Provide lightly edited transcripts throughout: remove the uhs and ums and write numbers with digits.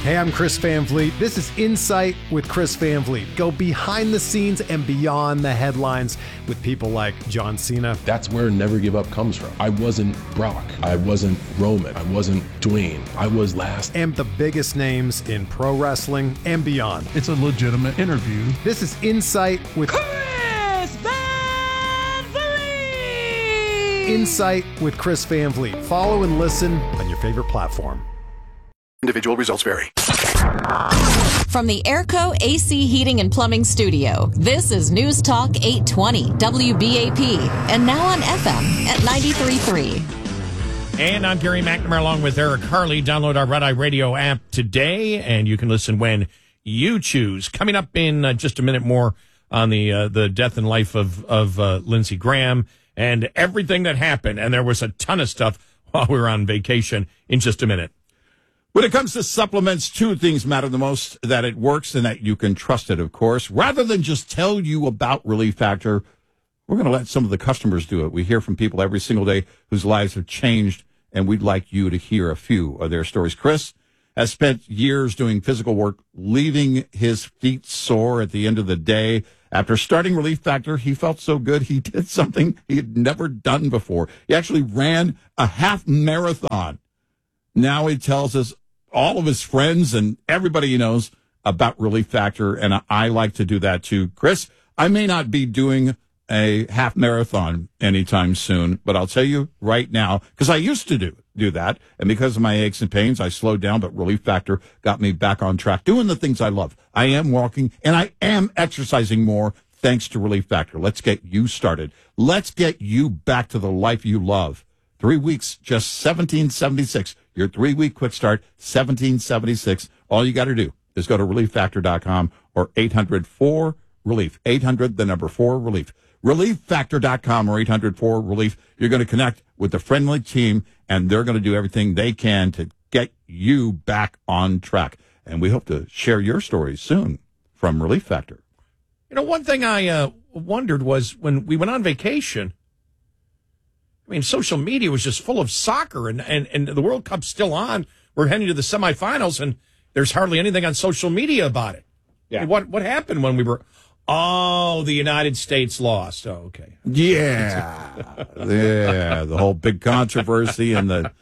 Hey, I'm Chris Van Vliet. This is Insight with Chris Van Vliet. Go behind the scenes and beyond the headlines with people like John Cena. That's where Never Give Up comes from. I wasn't Brock. I wasn't Roman. I wasn't Dwayne. I was last. And the biggest names in pro wrestling and beyond. It's a legitimate interview. This is Insight with Chris Van Vliet. Insight with Chris Van Vliet. Follow and listen on your favorite platform. Individual results vary. From the Airco AC Heating and Plumbing Studio, this is News Talk 820 WBAP, and now on FM at 93.3. And I'm Gary McNamara along with Eric Harley. Download our Red Eye Radio app today, and you can listen when you choose. Coming up in just a minute more on the death and life of Lindsey Graham and everything that happened. And there was a ton of stuff while we were on vacation in just a minute. When it comes to supplements, two things matter the most: that it works and that you can trust it, of course. Rather than just tell you about Relief Factor, we're going to let some of the customers do it. We hear from people every single day whose lives have changed, and we'd like you to hear a few of their stories. Chris has spent years doing physical work, leaving his feet sore at the end of the day. After starting Relief Factor, he felt so good he did something he had never done before. He actually ran a half marathon. Now he tells us all of his friends and everybody he knows about Relief Factor, and I like to do that too. Chris, I may not be doing a half marathon anytime soon, but I'll tell you right now, because I used to do that, and because of my aches and pains, I slowed down, but Relief Factor got me back on track, doing the things I love. I am walking, and I am exercising more thanks to Relief Factor. Let's get you started. Let's get you back to the life you love. 3 weeks, just $17.76. Your 3-week quick start, $17.76. All you got to do is go to ReliefFactor.com or 800-4-RELIEF. 800, the number 4-RELIEF. ReliefFactor.com or 800-4-RELIEF. You're going to connect with the friendly team, and they're going to do everything they can to get you back on track. And we hope to share your stories soon from Relief Factor. You know, one thing I wondered was when we went on vacation, I mean, social media was just full of soccer, and the World Cup's still on. We're heading to the semifinals, and there's hardly anything on social media about it. Yeah. I mean, what happened when we were? Oh, the United States lost. Oh, okay. Yeah, yeah. The whole big controversy and the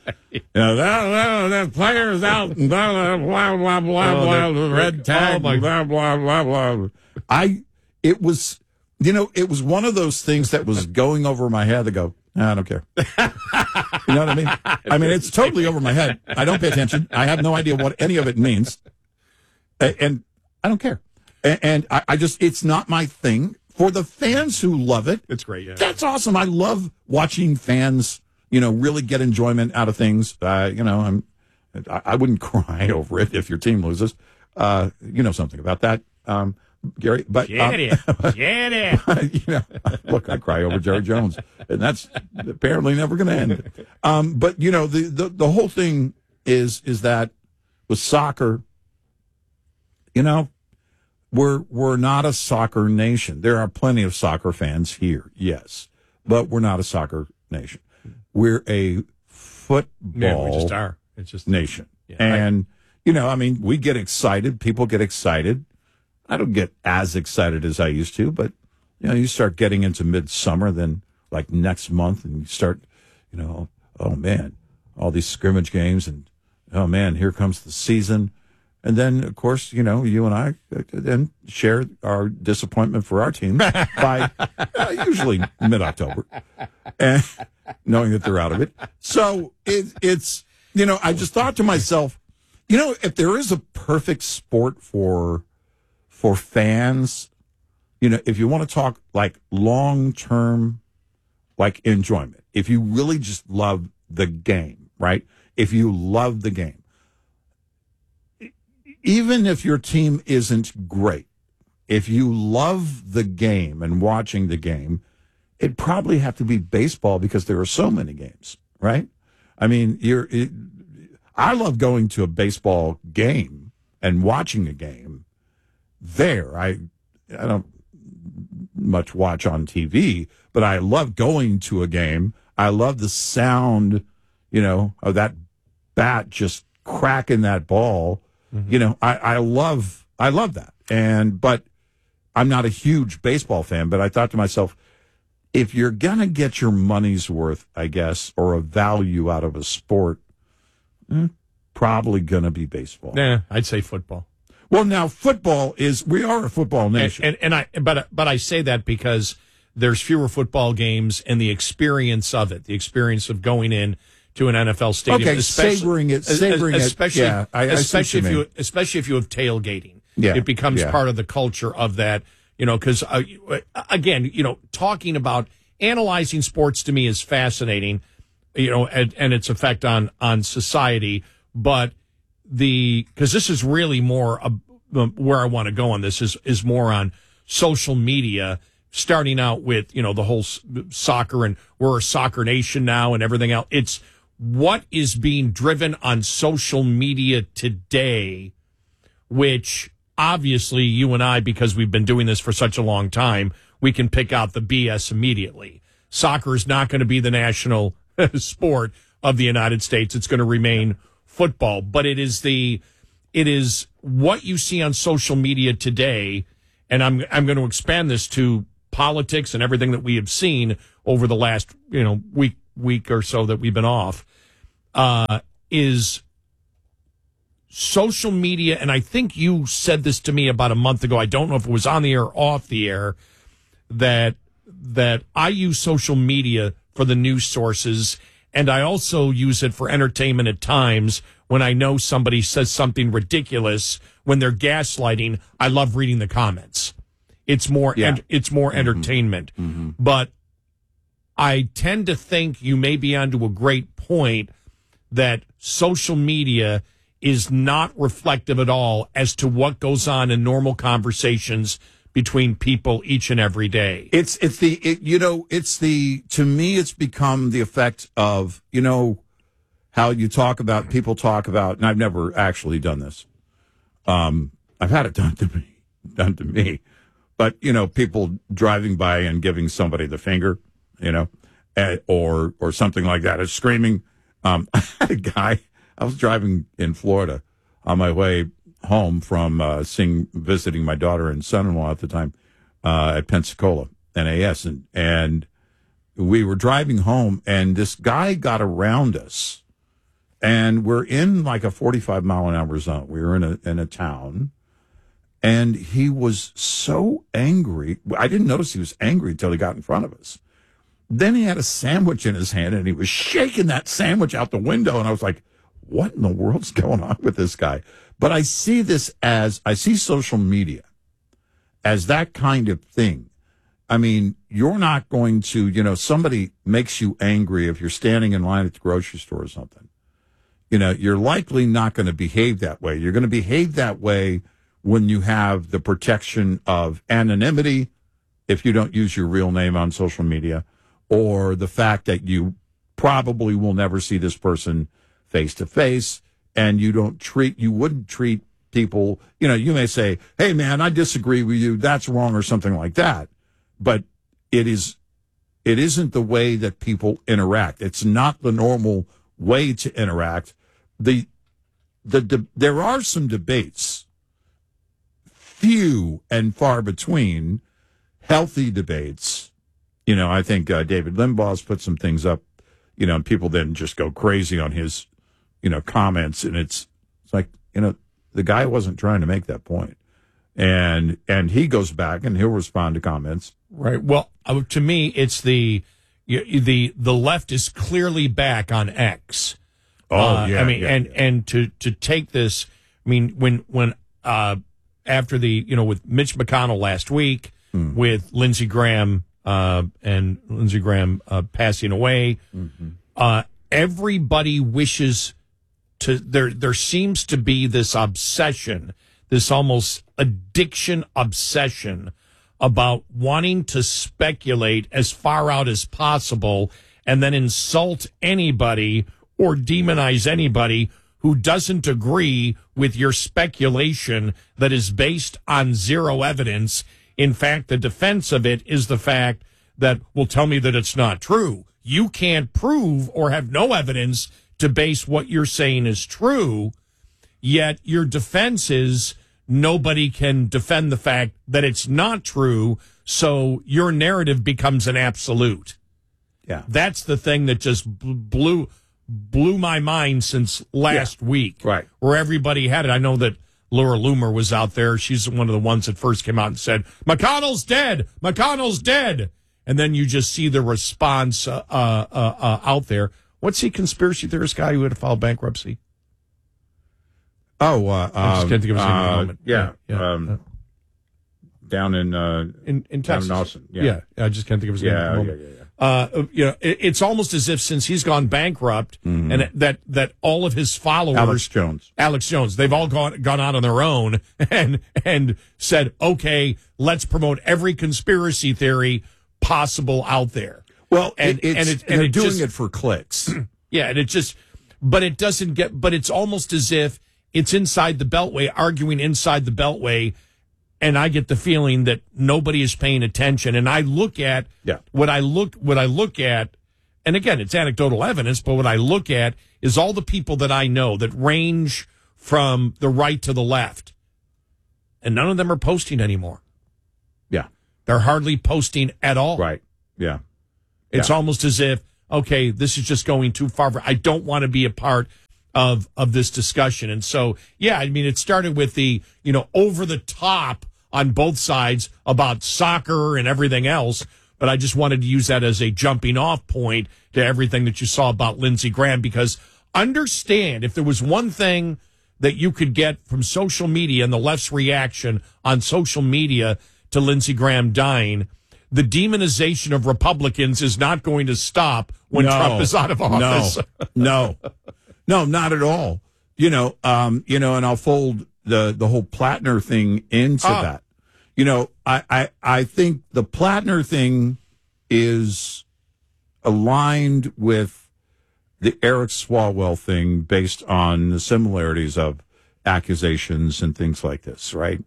the players out and blah blah blah blah blah red tag blah blah blah blah. It was one of those things that was going over my head to go, I don't care. You know what I mean? I mean, it's totally over my head. I don't pay attention. I have no idea what any of it means. And I don't care. And I just, it's not my thing. For the fans who love it, it's great. Yeah. That's awesome. I love watching fans, really get enjoyment out of things. I wouldn't cry over it if your team loses. You know something about that. Gary, but get it. Look, I cry over Jerry Jones, and that's apparently never going to end. But the whole thing is that with soccer, we're not a soccer nation. There are plenty of soccer fans here, yes, but we're not a soccer nation. We're a football. We just are. It's just nation, and we get excited. People get excited. I don't get as excited as I used to, but, you start getting into midsummer, then like next month, and you start, oh, man, all these scrimmage games, and, oh, man, here comes the season. And then, of course, you and I then share our disappointment for our team by usually mid-October, and knowing that they're out of it. So it's, I just thought to myself, if there is a perfect sport for fans, if you want to talk like long-term, like enjoyment, if you really just love the game, right? If you love the game, even if your team isn't great, if you love the game and watching the game, it'd probably have to be baseball because there are so many games, right? I mean, I love going to a baseball game and watching a game. There, I don't much watch on TV, but I love going to a game. I love the sound, of that bat just cracking that ball. You know, I love that. But I'm not a huge baseball fan, but I thought to myself, if you're going to get your money's worth, I guess, or a value out of a sport, probably going to be baseball. Yeah, I'd say football. Well, now we are a football nation. But I say that because there's fewer football games and the experience of it, the experience of going in to an NFL stadium. Okay, savoring it. Especially, yeah, especially if you have tailgating. Yeah, it becomes part of the culture of that, you know, because, again, you know, talking about analyzing sports to me is fascinating, you know, and its effect on society. But because this is really more where I want to go on this is more on social media, starting out with, you know, the whole soccer and we're a soccer nation now and everything else. It's what is being driven on social media today, which obviously you and I, because we've been doing this for such a long time, we can pick out the BS immediately. Soccer is not going to be the national sport of the United States. It's going to remain football, but it is what you see on social media today. And I'm going to expand this to politics and everything that we have seen over the last, you know, week or so that we've been off, is social media. And I think you said this to me about a month ago. I don't know if it was on the air or off the air, that I use social media for the news sources. And I also use it for entertainment at times when I know somebody says something ridiculous, when they're gaslighting. I love reading the comments. It's more entertainment. Mm-hmm. But I tend to think you may be onto a great point that social media is not reflective at all as to what goes on in normal conversations between people each and every day. To me, it's become the effect of, you know, how people talk about, and I've never actually done this. I've had it done to me, but, you know, people driving by and giving somebody the finger, you know, or something like that, is screaming. I had a guy, I was driving in Florida on my way home from visiting my daughter and son-in-law at the time at Pensacola, NAS, and we were driving home, and this guy got around us, and we're in like a 45-mile-an-hour zone. We were in a town, and he was so angry. I didn't notice he was angry until he got in front of us. Then he had a sandwich in his hand, and he was shaking that sandwich out the window, and I was like, what in the world's going on with this guy? But I see social media as that kind of thing. I mean, you're not going to, you know, somebody makes you angry if you're standing in line at the grocery store or something. You know, you're likely not going to behave that way. You're going to behave that way when you have the protection of anonymity, if you don't use your real name on social media, or the fact that you probably will never see this person face to face, and you wouldn't treat people, you know, you may say, hey man, I disagree with you, that's wrong, or something like that. But it isn't the way that people interact. It's not the normal way to interact. There are some debates, few and far between, healthy debates. You know, I think David Limbaugh's put some things up, you know, and people then just go crazy on his, you know, comments, and it's like, you know, the guy wasn't trying to make that point. And he goes back and he'll respond to comments. Right. Well, to me, it's the left is clearly back on X. Oh, yeah. I mean, and to take this, I mean, when after the, you know, with Mitch McConnell last week, with Lindsey Graham passing away, everybody wishes to. There seems to be this obsession, this almost addiction obsession about wanting to speculate as far out as possible and then insult anybody or demonize anybody who doesn't agree with your speculation that is based on zero evidence. In fact, the defense of it is the fact that, well, tell me that it's not true. You can't prove or have no evidence to base what you're saying is true. yet your defense is nobody can defend the fact that it's not true, so your narrative becomes an absolute. Yeah. That's the thing that just blew my mind since last week. Right. Where everybody had it. I know that Laura Loomer was out there. She's one of the ones that first came out and said, McConnell's dead. McConnell's dead. And then you just see the response out there. What's the conspiracy theorist guy who had to file bankruptcy? Oh, I just can't think of his name at the moment. Yeah. Down in Texas. Down in Austin. Yeah. I just can't think of his name at the moment. It's almost as if since he's gone bankrupt and that all of his followers, Alex Jones, they've all gone out on their own and said, okay, let's promote every conspiracy theory possible out there. Well, they're doing it for clicks. Yeah, and but it's almost as if it's inside the Beltway, arguing inside the Beltway. And I get the feeling that nobody is paying attention. And I look at what I look at, and again, it's anecdotal evidence, but what I look at is all the people that I know that range from the right to the left. And none of them are posting anymore. Yeah. They're hardly posting at all. Right. Yeah. It's almost as if, okay, this is just going too far. I don't want to be a part of this discussion. And so, yeah, I mean, it started with the, over the top on both sides about soccer and everything else. But I just wanted to use that as a jumping off point to everything that you saw about Lindsey Graham, because understand, if there was one thing that you could get from social media and the left's reaction on social media to Lindsey Graham dying, the demonization of Republicans is not going to stop when Trump is out of office. No, not at all. And I'll fold the whole Plattner thing into that. I think the Plattner thing is aligned with the Eric Swalwell thing based on the similarities of accusations and things like this, right?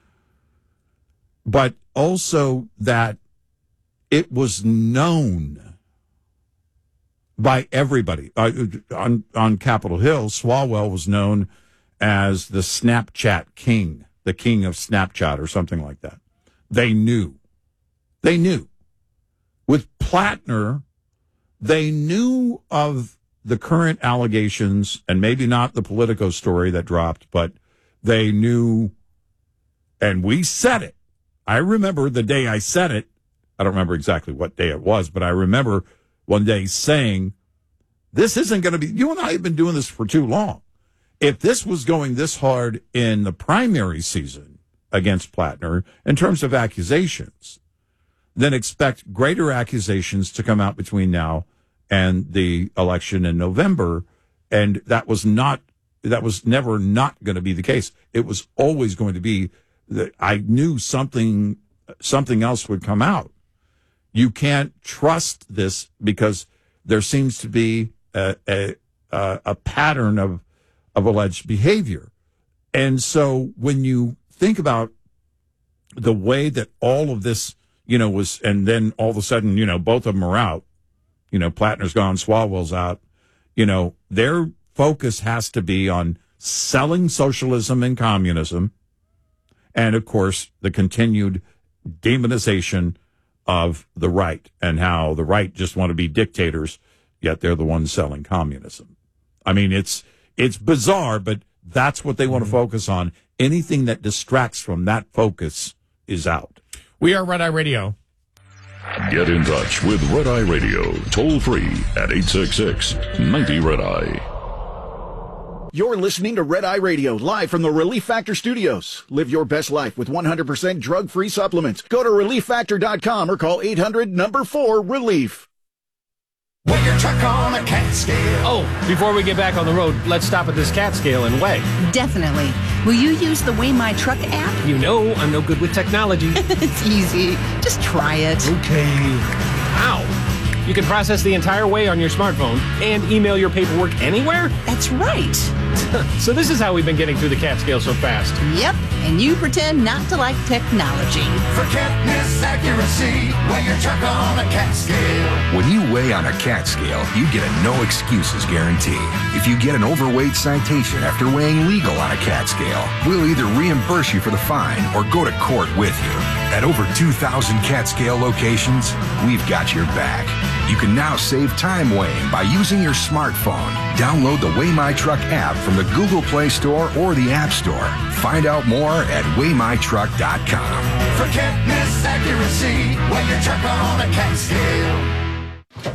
But also that it was known by everybody. On Capitol Hill, Swalwell was known as the Snapchat king, the king of Snapchat or something like that. They knew. With Plattner, they knew of the current allegations, and maybe not the Politico story that dropped, but they knew, and we said it. I remember the day I said it. I don't remember exactly what day it was, but I remember one day saying, this isn't going to be, you and I have been doing this for too long. If this was going this hard in the primary season against Plattner in terms of accusations, then expect greater accusations to come out between now and the election in November. And that was never not going to be the case. It was always going to be that I knew something else would come out. You can't trust this because there seems to be a pattern of alleged behavior. And so when you think about the way that all of this, was, and then all of a sudden, both of them are out, Plattner's gone, Swalwell's out, their focus has to be on selling socialism and communism. And of course, the continued demonization of the right and how the right just want to be dictators, yet they're the ones selling communism. I mean, it's bizarre, but that's what they want to focus on. Anything that distracts from that focus is out. We are Red Eye Radio. Get in touch with Red Eye Radio, toll free at 866-90-RED-EYE. You're listening to Red Eye Radio, live from the Relief Factor Studios. Live your best life with 100% drug-free supplements. Go to ReliefFactor.com or call 800-4-RELIEF. Weigh your truck on a cat scale. Oh, before we get back on the road, let's stop at this cat scale and weigh. Definitely. Will you use the Weigh My Truck app? You know I'm no good with technology. It's easy. Just try it. Okay. Ow. You can process the entire weigh on your smartphone and email your paperwork anywhere? That's right. So this is how we've been getting through the Catskill so fast. Yep, and you pretend not to like technology. Forget miss accuracy. Weigh your truck on a cat scale. When you weigh on a cat scale, you get a no excuses guarantee. If you get an overweight citation after weighing legal on a cat scale, we'll either reimburse you for the fine or go to court with you. At over 2,000 cat scale locations, we've got your back. You can now save time weighing by using your smartphone. Download the Weigh My Truck app from the Google Play Store or the App Store. Find out more at weighmytruck.com. Forget miss accuracy. Weigh your truck on a cat scale.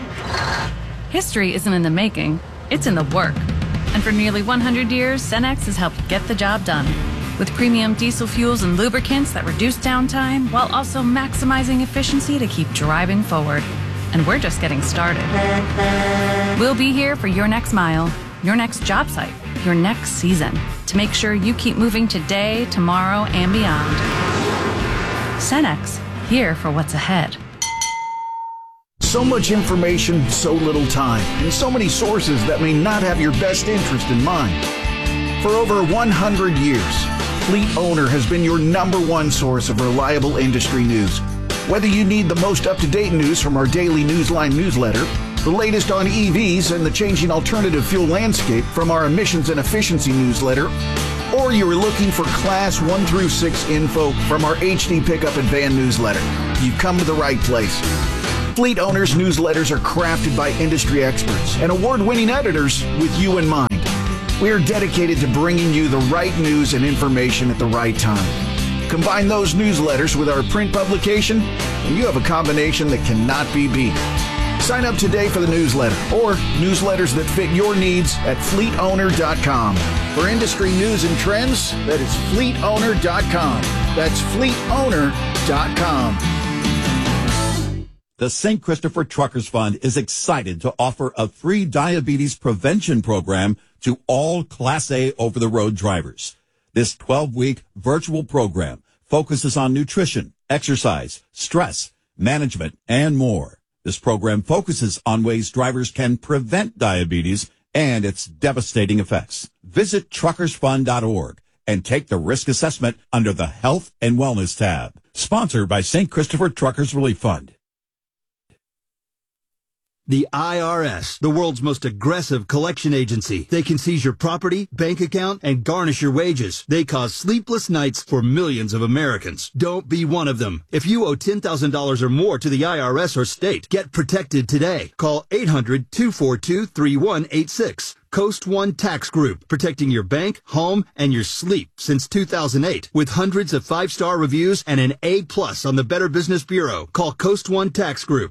History isn't in the making, it's in the work. And for nearly 100 years, Cenex has helped get the job done. With premium diesel fuels and lubricants that reduce downtime while also maximizing efficiency to keep driving forward. And we're just getting started. We'll be here for your next mile, your next job site, your next season, to make sure you keep moving today, tomorrow, and beyond. Cenex, here for what's ahead. So much information, so little time, and so many sources that may not have your best interest in mind. For over 100 years, Fleet Owner has been your #1 source of reliable industry news. Whether you need the most up-to-date news from our daily Newsline newsletter, the latest on EVs and the changing alternative fuel landscape from our emissions and efficiency newsletter, or you're looking for Class 1 through 6 info from our HD Pickup and Van newsletter, you've come to the right place. Fleet Owners newsletters are crafted by industry experts and award-winning editors with you in mind. We are dedicated to bringing you the right news and information at the right time. Combine those newsletters with our print publication, and you have a combination that cannot be beat. Sign up today for the newsletter or newsletters that fit your needs at fleetowner.com. For industry news and trends, that is fleetowner.com. That's fleetowner.com. The St. Christopher Truckers Fund is excited to offer a free diabetes prevention program to all Class A over-the-road drivers. This 12-week virtual program focuses on nutrition, exercise, stress, management, and more. This program focuses on ways drivers can prevent diabetes and its devastating effects. Visit truckersfund.org and take the risk assessment under the Health and Wellness tab. Sponsored by St. Christopher Truckers Relief Fund. The IRS, the world's most aggressive collection agency. They can seize your property, bank account, and garnish your wages. They cause sleepless nights for millions of Americans. Don't be one of them. If you owe $10,000 or more to the IRS or state, get protected today. Call 800-242-3186. Coast One Tax Group, protecting your bank, home, and your sleep since 2008. With hundreds of 5-star reviews and an A+ on the Better Business Bureau. Call Coast One Tax Group,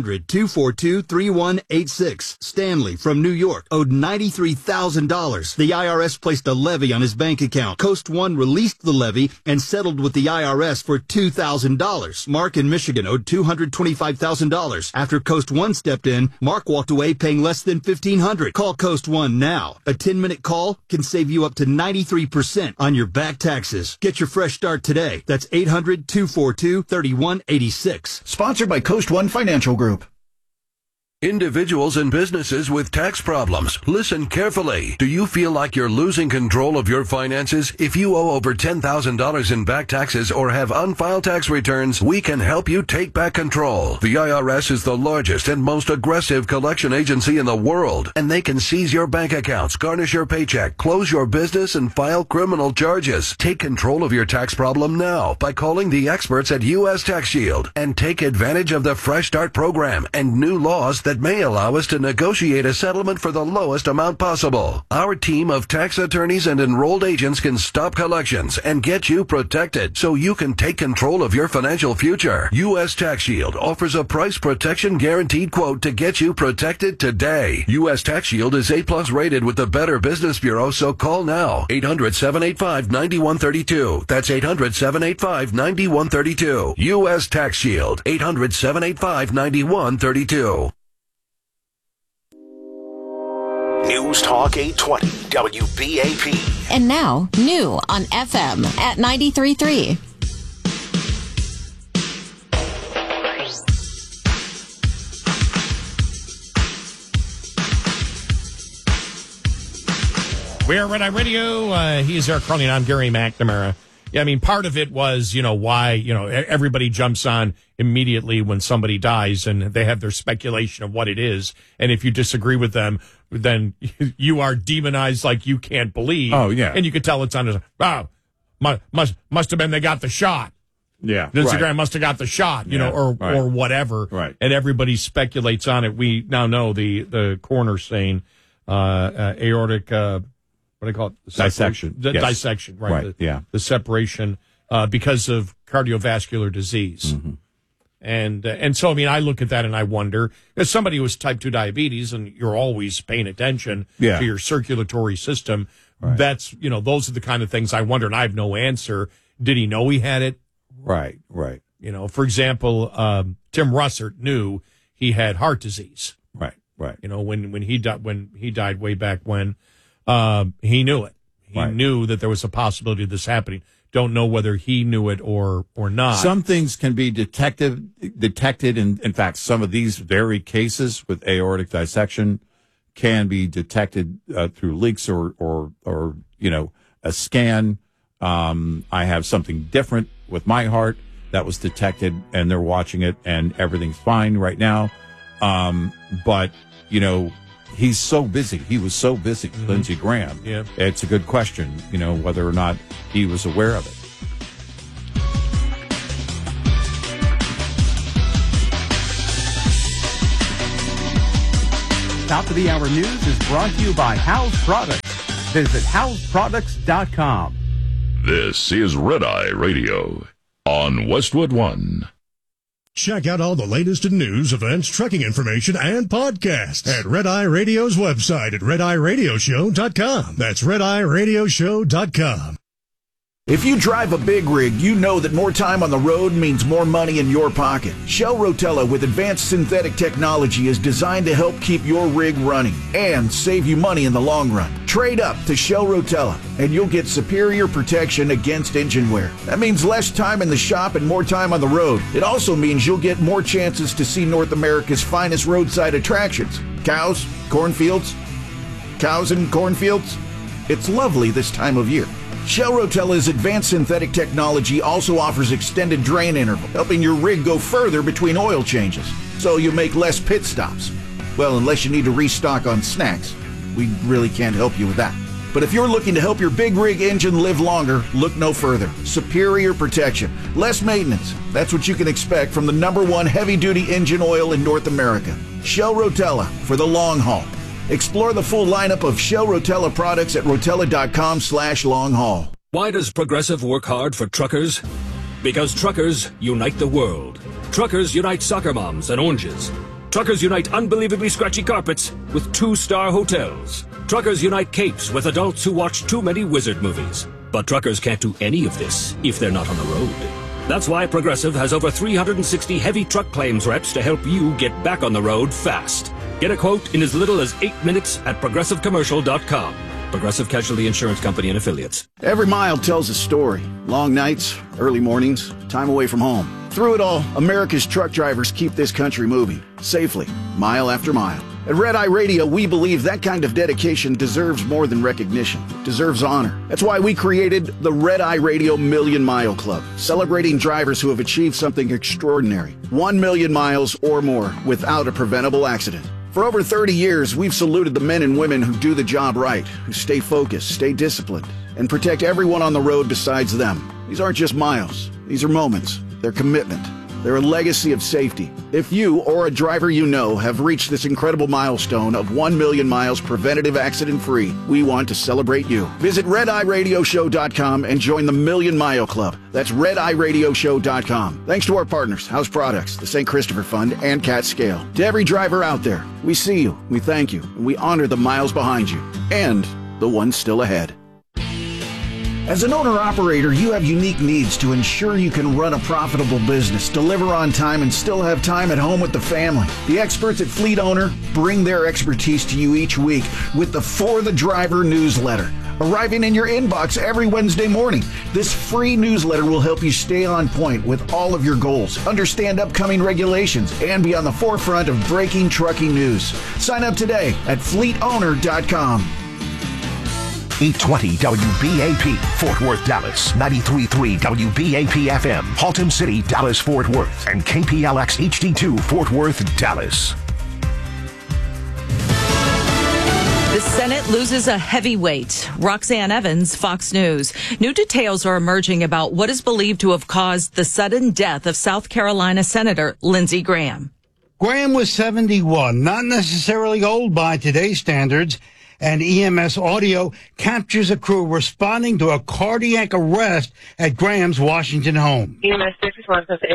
800-242-3186. Stanley from New York owed $93,000. The IRS placed a levy on his bank account. Coast One released the levy and settled with the IRS for $2,000. Mark in Michigan owed $225,000. After Coast One stepped in, Mark walked away paying less than $1,500. Call Coast One now. A 10-minute call can save you up to 93% on your back taxes. Get your fresh start today. That's 800-242-3186. Sponsored by Coast One Financial Group. Individuals and businesses with tax problems, listen carefully. Do you feel like you're losing control of your finances? If you owe over $10,000 in back taxes or have unfiled tax returns, we can help you take back control. The IRS is the largest and most aggressive collection agency in the world, and they can seize your bank accounts, garnish your paycheck, close your business, and file criminal charges. Take control of your tax problem now by calling the experts at U.S. Tax Shield and take advantage of the Fresh Start program and new laws that may allow us to negotiate a settlement for the lowest amount possible. Our team of tax attorneys and enrolled agents can stop collections and get you protected so you can take control of your financial future. U.S. Tax Shield offers a price protection guaranteed quote to get you protected today. U.S. Tax Shield is A+ rated with the Better Business Bureau, so call now. 800-785-9132. That's 800-785-9132. U.S. Tax Shield. 800-785-9132. News Talk 820 WBAP. And now, new on FM at 93.3. We are Red Eye Radio. He's Eric Carlin. I'm Gary McNamara. Yeah, I mean, part of it was, why, everybody jumps on immediately when somebody dies and they have their speculation of what it is. And if you disagree with them, then you are demonized like you can't believe. Oh, yeah. And you could tell it's on his, must have been they got the shot. Yeah. Instagram must have got the shot, or whatever. Right. And everybody speculates on it. We now know the coroner saying aortic, what do they call it? Dissection. Yes. Dissection, right. The separation because of cardiovascular disease. Mm-hmm. And so, I mean, I look at that and I wonder, as somebody who has type 2 diabetes, and you're always paying attention to your circulatory system, that's, those are the kind of things I wonder, and I have no answer. Did he know he had it? Right. For example, Tim Russert knew he had heart disease. Right. When he died way back when, he knew it. He knew that there was a possibility of this happening. Don't know whether he knew it or not. Some things can be detected. In fact, some of these very cases with aortic dissection can be detected through leaks or a scan. I have something different with my heart that was detected, and they're watching it, and everything's fine right now. But he's so busy. He was so busy, Lindsey Graham. Yeah. It's a good question, whether or not he was aware of it. Top of the Hour News is brought to you by House Products. Visit houseproducts.com. This is Red Eye Radio on Westwood One. Check out all the latest in news, events, trucking information, and podcasts at Red Eye Radio's website at RedEyeRadioshow.com. That's RedEyeRadioshow.com. If you drive a big rig, you know that more time on the road means more money in your pocket. Shell Rotella with advanced synthetic technology is designed to help keep your rig running and save you money in the long run. Trade up to Shell Rotella and you'll get superior protection against engine wear. That means less time in the shop and more time on the road. It also means you'll get more chances to see North America's finest roadside attractions. Cows, cornfields, cows and cornfields. It's lovely this time of year. Shell Rotella's advanced synthetic technology also offers extended drain interval, helping your rig go further between oil changes, so you make less pit stops. Well, unless you need to restock on snacks. We really can't help you with that. But if you're looking to help your big rig engine live longer, look no further. Superior protection, less maintenance. That's what you can expect from the #1 heavy-duty engine oil in North America. Shell Rotella for the long haul. Explore the full lineup of Shell Rotella products at rotella.com/long-haul. Why does Progressive work hard for truckers? Because truckers unite the world. Truckers unite soccer moms and oranges. Truckers unite unbelievably scratchy carpets with 2-star hotels. Truckers unite capes with adults who watch too many wizard movies. But truckers can't do any of this if they're not on the road. That's why Progressive has over 360 heavy truck claims reps to help you get back on the road fast. Get a quote in as little as 8 minutes at progressivecommercial.com. Progressive Casualty Insurance Company and Affiliates. Every mile tells a story. Long nights, early mornings, time away from home. Through it all, America's truck drivers keep this country moving, safely, mile after mile. At Red Eye Radio, we believe that kind of dedication deserves more than recognition. It deserves honor. That's why we created the Red Eye Radio Million Mile Club, celebrating drivers who have achieved something extraordinary. 1 million miles or more without a preventable accident. For over 30 years, we've saluted the men and women who do the job right, who stay focused, stay disciplined, and protect everyone on the road besides them. These aren't just miles. These are moments. They're commitment. They're a legacy of safety. If you or a driver you know have reached this incredible milestone of 1 million miles preventative accident-free, we want to celebrate you. Visit RedEyeRadioshow.com and join the Million Mile Club. That's RedEyeRadioshow.com. Thanks to our partners, House Products, the St. Christopher Fund, and Cat Scale. To every driver out there, we see you, we thank you, and we honor the miles behind you, and the ones still ahead. As an owner-operator, you have unique needs to ensure you can run a profitable business, deliver on time, and still have time at home with the family. The experts at Fleet Owner bring their expertise to you each week with the For the Driver newsletter, arriving in your inbox every Wednesday morning. This free newsletter will help you stay on point with all of your goals, understand upcoming regulations, and be on the forefront of breaking trucking news. Sign up today at fleetowner.com. 820 WBAP, Fort Worth, Dallas. 93.3 WBAP FM, Haltom City, Dallas, Fort Worth. And KPLX HD2, Fort Worth, Dallas. The Senate loses a heavyweight. Roxanne Evans, Fox News. New details are emerging about what is believed to have caused the sudden death of South Carolina Senator Lindsey Graham. Graham was 71, not necessarily old by today's standards, and EMS audio captures a crew responding to a cardiac arrest at Graham's Washington home. EMS 6 to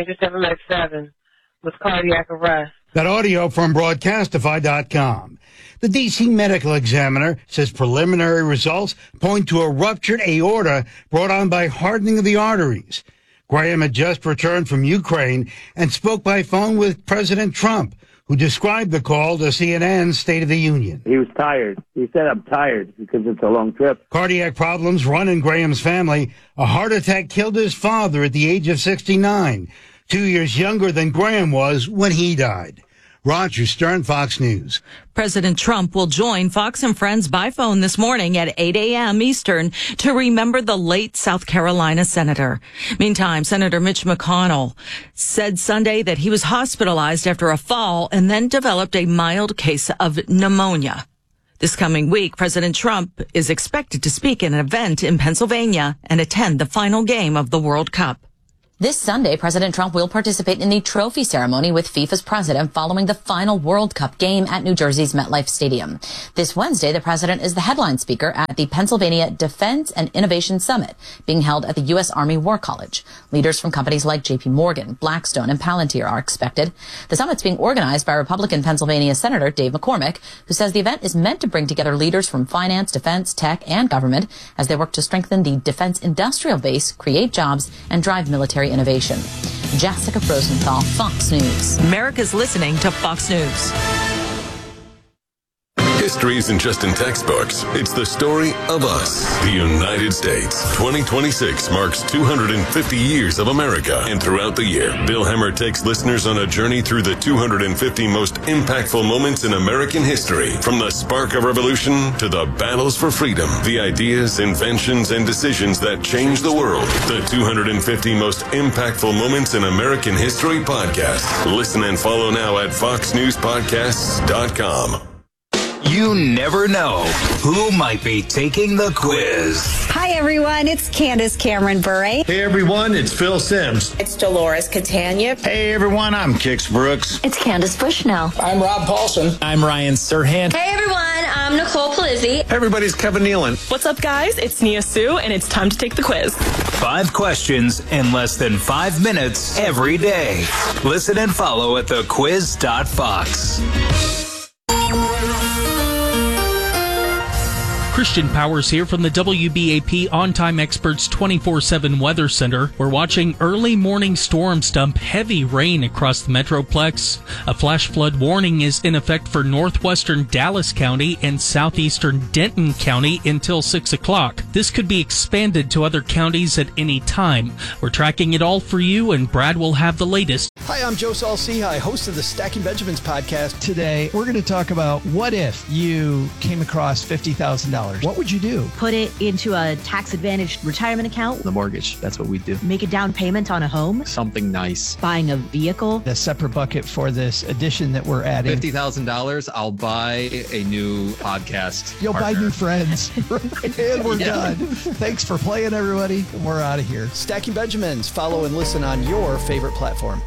87 with cardiac arrest. That audio from Broadcastify.com. The D.C. medical examiner says preliminary results point to a ruptured aorta brought on by hardening of the arteries. Graham had just returned from Ukraine and spoke by phone with President Trump, who described the call to CNN's State of the Union. He was tired. He said, I'm tired because it's a long trip. Cardiac problems run in Graham's family. A heart attack killed his father at the age of 69, 2 years younger than Graham was when he died. Roger Stern, Fox News. President Trump will join Fox and Friends by phone this morning at 8 a.m. Eastern to remember the late South Carolina senator. Meantime, Senator Mitch McConnell said Sunday that he was hospitalized after a fall and then developed a mild case of pneumonia. This coming week, President Trump is expected to speak at an event in Pennsylvania and attend the final game of the World Cup. This Sunday, President Trump will participate in the trophy ceremony with FIFA's president following the final World Cup game at New Jersey's MetLife Stadium. This Wednesday, the president is the headline speaker at the Pennsylvania Defense and Innovation Summit being held at the U.S. Army War College. Leaders from companies like J.P. Morgan, Blackstone, and Palantir are expected. The summit's being organized by Republican Pennsylvania Senator Dave McCormick, who says the event is meant to bring together leaders from finance, defense, tech, and government as they work to strengthen the defense industrial base, create jobs, and drive military innovation. Jessica Rosenthal, Fox News. America's listening to Fox News. History isn't just in textbooks. It's the story of us, the United States. 2026 marks 250 years of America. And throughout the year, Bill Hemmer takes listeners on a journey through the 250 most impactful moments in American history. From the spark of revolution to the battles for freedom, the ideas, inventions, and decisions that changed the world. The 250 most impactful moments in American history podcast. Listen and follow now at foxnewspodcasts.com. You never know who might be taking the quiz. Hi, everyone. It's Candace Cameron Bure. Hey, everyone. It's Phil Sims. It's Dolores Catania. Hey, everyone. I'm Kix Brooks. It's Candace Bushnell. I'm Rob Paulson. I'm Ryan Serhant. Hey, everyone. I'm Nicole Palizzi. Hey, everybody's Kevin Nealon. What's up, guys? It's Nia Sue, and it's time to take the quiz. 5 questions in less than 5 minutes every day. Listen and follow at thequiz.fox. Christian Powers here from the WBAP On-Time Experts 24/7 Weather Center. We're watching early morning storms dump heavy rain across the Metroplex. A flash flood warning is in effect for northwestern Dallas County and southeastern Denton County until 6 o'clock. This could be expanded to other counties at any time. We're tracking it all for you, and Brad will have the latest. Hi, I'm Joe Saul-Sehy, host of the Stacking Benjamins podcast. Today, we're going to talk about what if you came across $50,000. What would you do? Put it into a tax-advantaged retirement account. The mortgage. That's what we do. Make a down payment on a home. Something nice. Buying a vehicle. A separate bucket for this addition that we're adding. $50,000, I'll buy a new podcast. You'll partner. buy new friends. And we're done. Thanks for playing, everybody. And we're out of here. Stacking Benjamins. Follow and listen on your favorite platform.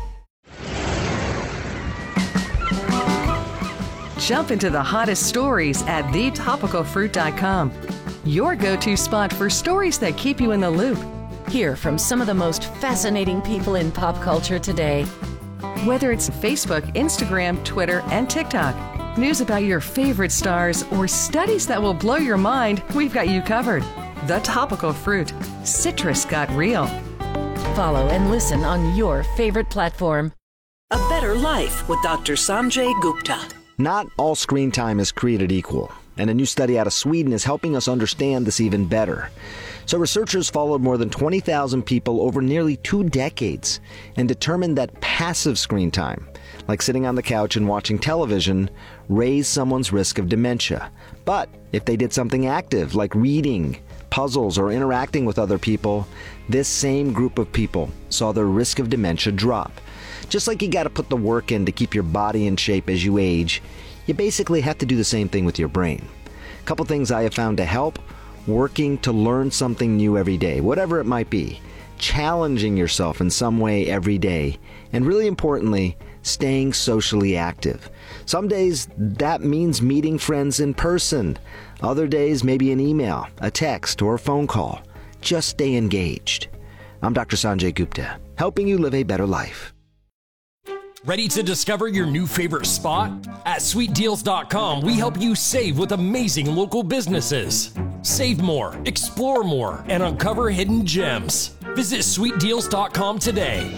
Jump into the hottest stories at thetopicalfruit.com. Your go-to spot for stories that keep you in the loop. Hear from some of the most fascinating people in pop culture today. Whether it's Facebook, Instagram, Twitter, and TikTok, news about your favorite stars, or studies that will blow your mind, we've got you covered. The Topical Fruit. Citrus got real. Follow and listen on your favorite platform. A Better Life with Dr. Sanjay Gupta. Not all screen time is created equal, and a new study out of Sweden is helping us understand this even better. So researchers followed more than 20,000 people over nearly 2 decades and determined that passive screen time, like sitting on the couch and watching television, raise someone's risk of dementia. But if they did something active, like reading, puzzles, or interacting with other people, this same group of people saw their risk of dementia drop. Just like you got to put the work in to keep your body in shape as you age, you basically have to do the same thing with your brain. A couple things I have found to help: working to learn something new every day, whatever it might be, challenging yourself in some way every day, and really importantly, staying socially active. Some days that means meeting friends in person. Other days, maybe an email, a text, or a phone call. Just stay engaged. I'm Dr. Sanjay Gupta, helping you live a better life. Ready to discover your new favorite spot? At sweetdeals.com, we help you save with amazing local businesses. Save more, explore more, and uncover hidden gems. Visit sweetdeals.com today.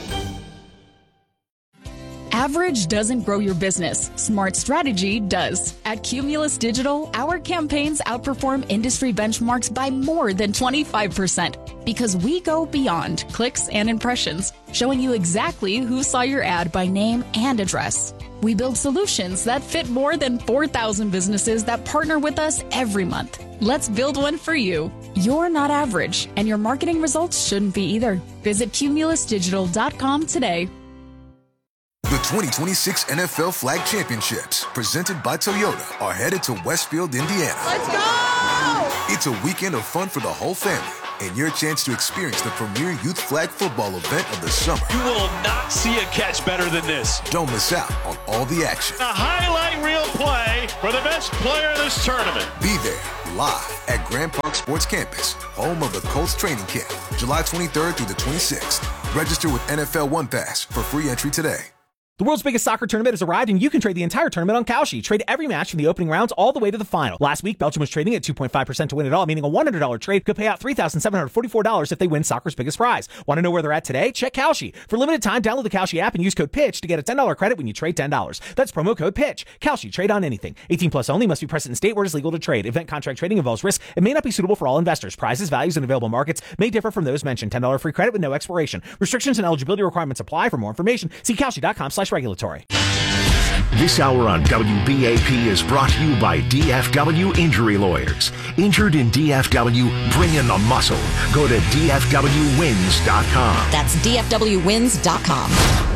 Average doesn't grow your business. Smart strategy does. At Cumulus Digital, our campaigns outperform industry benchmarks by more than 25% because we go beyond clicks and impressions, showing you exactly who saw your ad by name and address. We build solutions that fit more than 4,000 businesses that partner with us every month. Let's build one for you. You're not average, and your marketing results shouldn't be either. Visit cumulusdigital.com today. The 2026 NFL Flag Championships, presented by Toyota, are headed to Westfield, Indiana. Let's go! It's a weekend of fun for the whole family and your chance to experience the premier youth flag football event of the summer. You will not see a catch better than this. Don't miss out on all the action. A highlight reel play for the best player in this tournament. Be there live at Grand Park Sports Campus, home of the Colts training camp, July 23rd through the 26th. Register with NFL One Pass for free entry today. The world's biggest soccer tournament has arrived, and you can trade the entire tournament on Kalshi. Trade every match from the opening rounds all the way to the final. Last week, Belgium was trading at 2.5% to win it all, meaning a $100 trade could pay out $3,744 if they win soccer's biggest prize. Want to know where they're at today? Check Kalshi. For limited time, download the Kalshi app and use code PITCH to get a $10 credit when you trade $10. That's promo code PITCH. Kalshi. Trade on anything. 18 plus only. Must be present in state where it is legal to trade. Event contract trading involves risk and may not be suitable for all investors. Prizes, values, and available markets may differ from those mentioned. $10 free credit with no expiration. Restrictions and eligibility requirements apply. For more information, see Kalshi.com/regulatory. This hour on WBAP is brought to you by DFW Injury Lawyers. Injured in DFW, bring in the muscle. Go to DFWWins.com. That's DFWWins.com.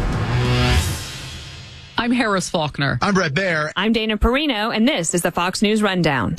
I'm Harris Faulkner. I'm Brett Baer. I'm Dana Perino, and this is the Fox News Rundown.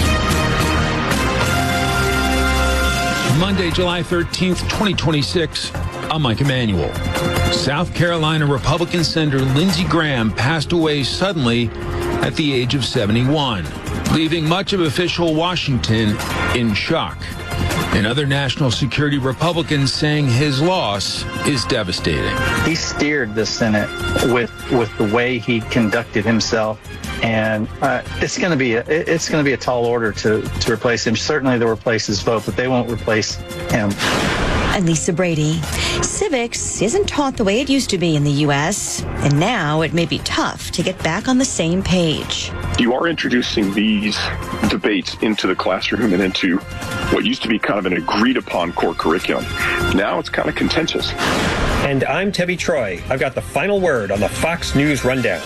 Monday, July 13th, 2026. I'm Mike Emanuel. South Carolina Republican Senator Lindsey Graham passed away suddenly at the age of 71, leaving much of official Washington in shock. And other national security Republicans saying his loss is devastating. He steered the Senate with the way he conducted himself, and it's going to be a tall order to replace him. Certainly, they'll replace his vote, but they won't replace him. I'm Lisa Brady. Civics isn't taught the way it used to be in the U.S., and now it may be tough to get back on the same page. You are introducing these debates into the classroom and into what used to be kind of an agreed-upon core curriculum. Now it's kind of contentious. And I'm Tebby Troy. I've got the final word on the Fox News Rundown.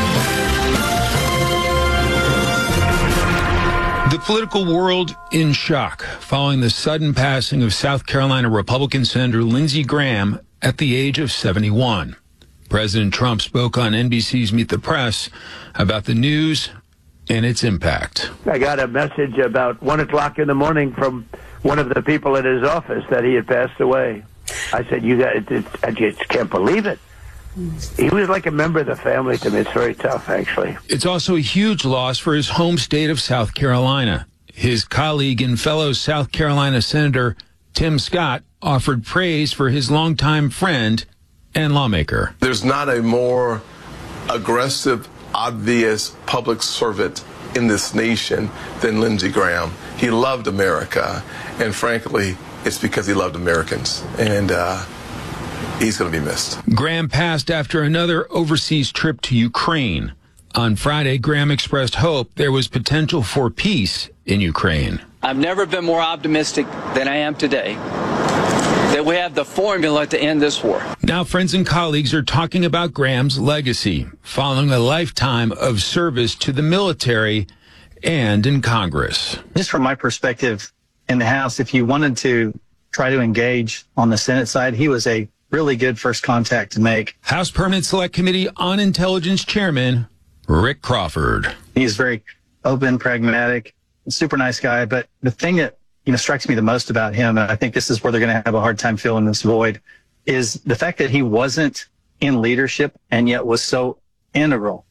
The political world in shock following the sudden passing of South Carolina Republican Senator Lindsey Graham at the age of 71. President Trump spoke on NBC's Meet the Press about the news and its impact. I got a message about 1 o'clock in the morning from one of the people at his office that he had passed away. I said, I just can't believe it. He was like a member of the family to me. It's very tough, actually. It's also a huge loss for his home state of South Carolina. His colleague and fellow South Carolina Senator Tim Scott offered praise for his longtime friend and lawmaker. There's not a more aggressive, obvious public servant in this nation than Lindsey Graham. He loved America, and frankly, it's because he loved Americans. And he's going to be missed. Graham passed after another overseas trip to Ukraine. On Friday, Graham expressed hope there was potential for peace in Ukraine. I've never been more optimistic than I am today. that we have the formula to end this war. Now, friends and colleagues are talking about Graham's legacy following a lifetime of service to the military and in Congress. Just from my perspective in the House, if you wanted to try to engage on the Senate side, he was a really good first contact to make. House Permanent Select Committee on Intelligence Chairman Rick Crawford. He's very open, pragmatic, super nice guy. But the thing that strikes me the most about him, and I think this is where they're going to have a hard time filling this void, is the fact that he wasn't in leadership and yet was so integral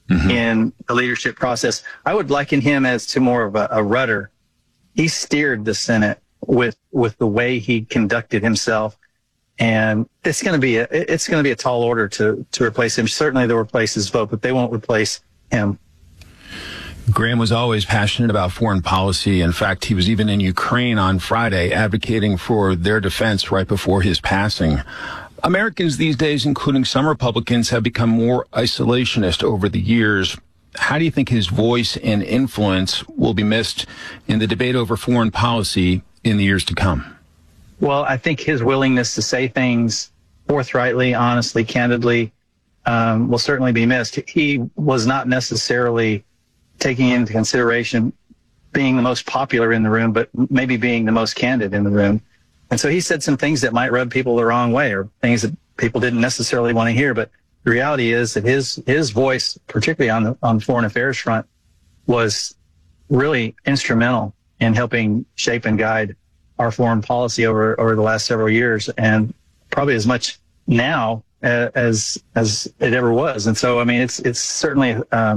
in the leadership process. I would liken him as to more of a rudder. He steered the Senate with the way he conducted himself, and it's going to be a tall order to replace him. Certainly, they'll replace his vote, but they won't replace him. Graham was always passionate about foreign policy. In fact, he was even in Ukraine on Friday advocating for their defense right before his passing. Americans these days, including some Republicans, have become more isolationist over the years. How do you think his voice and influence will be missed in the debate over foreign policy in the years to come? Well, I think his willingness to say things forthrightly, honestly, candidly, will certainly be missed. He was not necessarily taking into consideration being the most popular in the room, but maybe being the most candid in the room. And so he said some things that might rub people the wrong way, or things that people didn't necessarily want to hear. But the reality is that his voice, particularly on the foreign affairs front, was really instrumental in helping shape and guide our foreign policy over the last several years, and probably as much now as it ever was. And so, I mean, it's certainly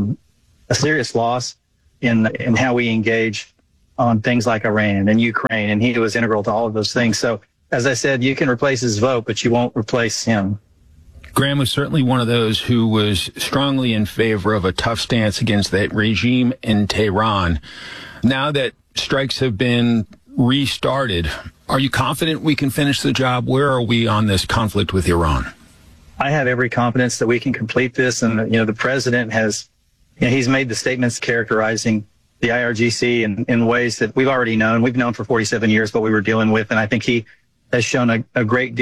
a serious loss in how we engage on things like Iran and Ukraine, and he was integral to all of those things. So, as I said, you can replace his vote, but you won't replace him. Graham was certainly one of those who was strongly in favor of a tough stance against that regime in Tehran. Now that strikes have been restarted, are you confident we can finish the job? Where are we on this conflict with Iran? I have every confidence that we can complete this, and the president has, he's made the statements characterizing the IRGC in ways that we've already known. We've known for 47 years what we were dealing with, and I think he has shown a great deal